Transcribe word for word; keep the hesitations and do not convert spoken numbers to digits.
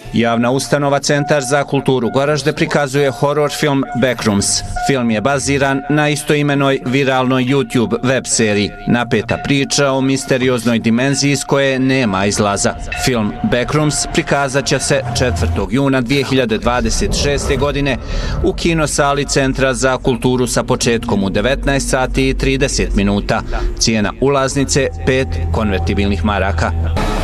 Javna ustanova Centar za kulturu Goražde prikazuje horor film Backrooms. Film je baziran na istoimenoj viralnoj YouTube web seriji. Napeta priča o misterioznoj dimenziji iz koje nema izlaza. Film Backrooms prikazat će se četvrtog juna dvije hiljade dvadeset šeste. godine u kinosali Centra za kulturu sa početkom u devetnaest sati i trideset minuta. Cijena ulaznice pet konvertibilnih maraka.